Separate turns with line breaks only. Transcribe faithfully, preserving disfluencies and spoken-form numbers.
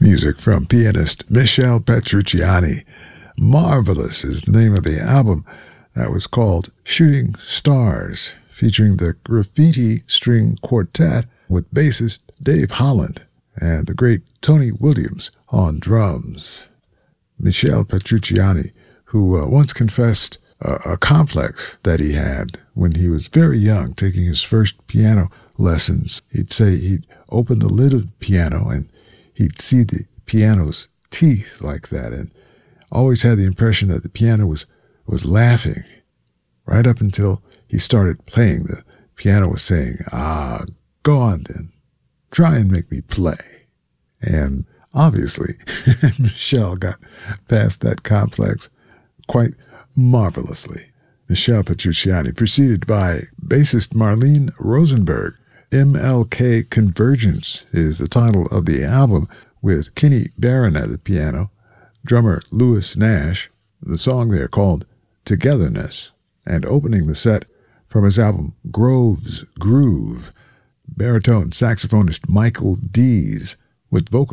music from pianist Michel Petrucciani. Marvelous is the name of the album that was called Shooting Stars, featuring the Graffiti String Quartet with bassist Dave Holland and the great Tony Williams on drums. Michel Petrucciani, who uh, once confessed a, a complex that he had when he was very young, taking his first piano lessons. He'd say he'd open the lid of the piano and he'd see the piano's teeth like that, and always had the impression that the piano was, was laughing right up until he started playing. The piano was saying, ah, go on then, try and make me play. And obviously, Michel got past that complex quite marvelously. Michel Petrucciani, preceded by bassist Marlene Rosenberg. M L K Convergence is the title of the album, with Kenny Barron at the piano, drummer Louis Nash, the song there called Togetherness, and opening the set from his album Grove's Groove, baritone saxophonist Michael Dees, with vocal